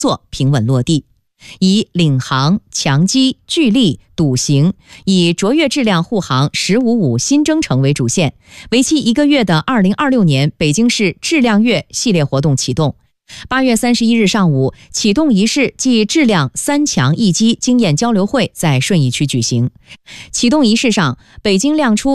作平稳落地。以领航、强机、聚力、笃行，以卓越质量护航“15+5”新征程为主线，为期1个月的2026年北京市质量月系列活动启动。8月31日上午，启动仪式暨质量3强1机经验交流会在顺义区举行。启动仪式上，北京亮出